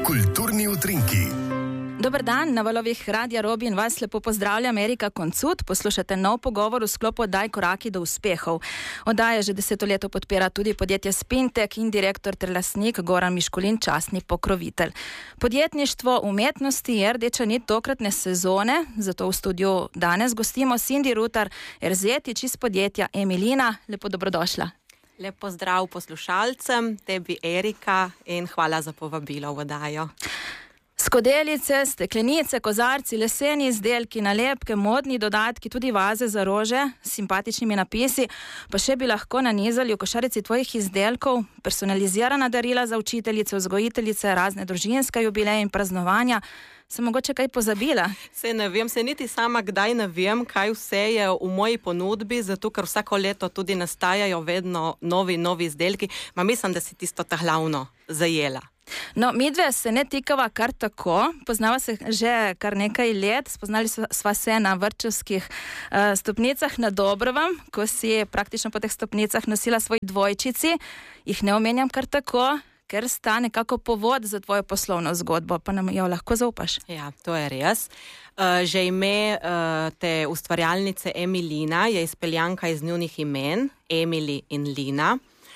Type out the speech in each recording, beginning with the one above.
Kulturni utrinki. Dober dan, na valovih Radia Robin vas lepo pozdravlja Erika Koncut. Poslušate nov pogovor v sklopu Oddaj koraki do uspehov. Oddaja že 10 let podpira tudi podjetje Spintek in direktor ter lastnik Goran Miškulin, častni pokrovitelj. Podjetništvo umetnosti je rdeča nit tokratne sezone, zato v studiu danes gostimo Cindy Rutar Erzetič iz podjetja Emilina. Lepo dobrodošla. Lep pozdrav poslušalcem, tebi Erika in hvala za povabilo v oddajo. Skodelice, steklenice, kozarci, leseni izdelki, nalepke, modni dodatki, tudi vaze za rože s simpatičnimi napisi, pa še bi lahko nanizali v košarici tvojih izdelkov, personalizirana darila za učiteljice, vzgojiteljice, razne družinske jubileje in praznovanja. Sem mogoče kaj pozabila? Se ne vem, se niti sama kdaj ne vem, kaj vse je v moji ponudbi, zato ker vsako leto tudi nastajajo vedno novi izdelki, ma mislim, da si tisto ta glavno zajela. No, midve se ne tikava kar tako, poznava se že kar nekaj let, spoznali sva se na vrtčevskih stopnicah na Dobrovam, ko si praktično po teh stopnicah nosila svoji dvojčici, jih ne omenjam kar tako, ker sta nekako povod za tvojo poslovno zgodbo, pa nam jo lahko zaupaš. Ja, to je res. Že ime te ustvarjalnice Emilina je izpeljanka iz njunih imen, Emily in Lina.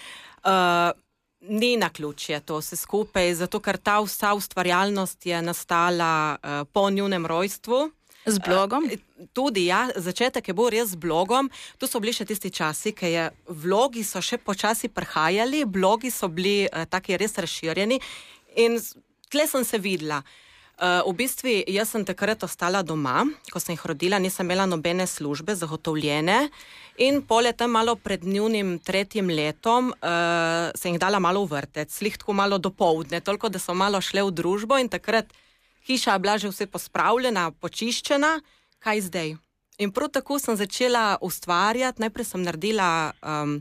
Ni naključje to vse skupaj, zato ker ta vsa ustvarjalnost je nastala po njunem rojstvu. Z blogom? Tudi, ja, začetek je bil res z blogom. Tu so bili še tisti časi, ki je vlogi so še počasi prihajali, blogi so bili taki res razširjeni in tle sem se videla. V bistvu, jaz sem takrat ostala doma, ko sem jih rodila, nisem imela nobene službe zagotovljene in pole tam malo pred njunim 3. letom sem jih dala malo v vrtec, slih tako malo dopoldne, toliko, da so malo šle v družbo in takrat hiša je bila že vse pospravljena, počiščena, kaj zdaj? In prav tako sem začela ustvarjati, najprej sem naredila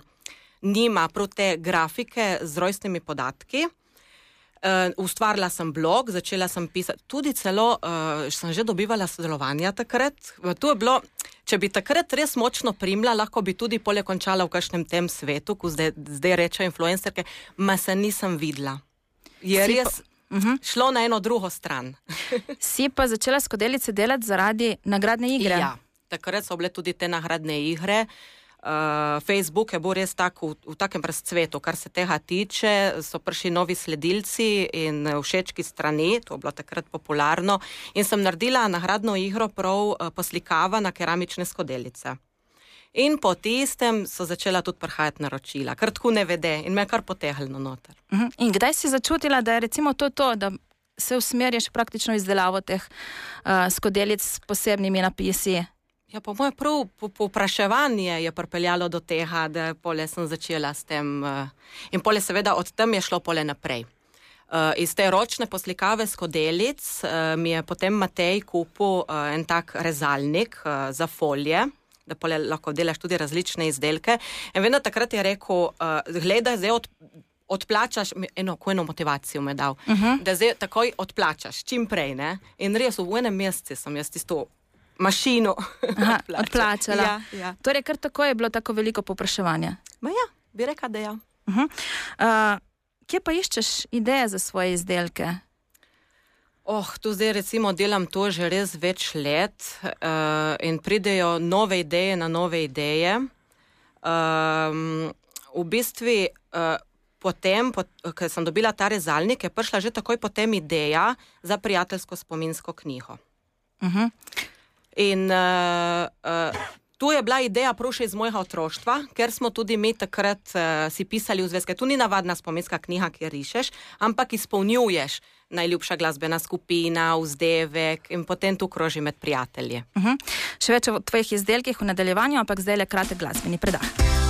njima prav te grafike z rojstnimi podatki, ustvarila sem blog, začela sem pisati, tudi celo sem že dobivala sodelovanja takrat. Tu je bilo, če bi takrat res močno primla, lahko bi tudi pole končala v kakšnem tem svetu, ko zdaj reče influencerke, ma se nisem videla. Je res šlo na eno drugo stran. Si pa začela skodelice delati zaradi nagradne igre. Ja, takrat so bile tudi te nagradne igre. Facebook je bil res tako v takem razcvetu, kar se tega tiče, so prišli novi sledilci in všečki strani, to je bilo takrat popularno, in sem naredila nagradno igro prav poslikava na keramične skodelice. In po tistem so začela tudi prihajati naročila, kar tako ne vede in me je kar potegnilo noter. In kdaj si začutila, da je recimo to, da se usmerješ praktično v izdelavo teh skodelic s posebnimi napisi? Ja, po moje prav povpraševanje je pripeljalo do tega, da pole sem začela s tem in pole seveda od tam je šlo pole naprej. Iz te ročne poslikave skodelic mi je potem Matej kupil en tak rezalnik za folije, da pole lahko delaš tudi različne izdelke. In vedno takrat je rekel, gledaj, zdaj odplačaš, eno motivacijo me dal, da zdaj takoj odplačaš, čim prej, ne? In res v enem mesecu sem jaz tisto mašino odplačala. Ja. Torej, kar tako je bilo tako veliko povpraševanja? Ma ja, bi rekla, da ja. Kje pa iščeš ideje za svoje izdelke? Tu zdaj recimo delam to že res več let in pridejo nove ideje na nove ideje. V bistvu potem, ko sem dobila ta rezalnik, je prišla že takoj potem ideja za prijateljsko spominsko knjigo. In tu je bila ideja prav še iz mojega otroštva, ker smo tudi mi takrat si pisali v zvezke. Tu ni navadna spominska knjiga, kjer rišeš, ampak izpolnjuješ najljubša glasbena skupina, vzdevek in potem tu kroži med prijatelji. Še več o tvojih izdelkih v nadaljevanju, ampak zdaj le kratek glasbeni predah.